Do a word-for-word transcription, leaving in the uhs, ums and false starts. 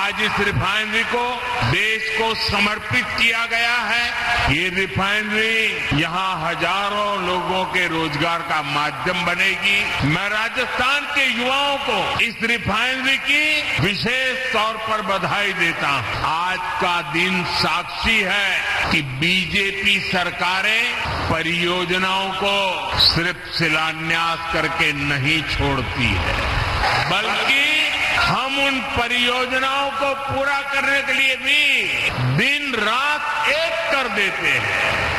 आज इस रिफाइनरी को देश को समर्पित किया गया है। ये रिफाइनरी यहां हजारों लोगों के रोजगार का माध्यम बनेगी। मैं राजस्थान के युवाओं को इस रिफाइनरी की विशेष तौर पर बधाई देता हूं। आज का दिन साक्षी है कि बीजेपी सरकारें परियोजनाओं को सिर्फ शिलान्यास करके नहीं छोड़ती है, बल्कि हम उन परियोजनाओं को पूरा करने के लिए भी दिन रात एक कर देते हैं।